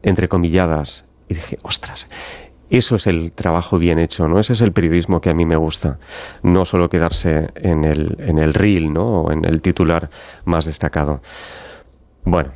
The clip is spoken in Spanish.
entrecomilladas, y dije, ostras, eso es el trabajo bien hecho, ¿no? Ese es el periodismo que a mí me gusta. No solo quedarse en el reel, ¿no? O en el titular más destacado. Bueno,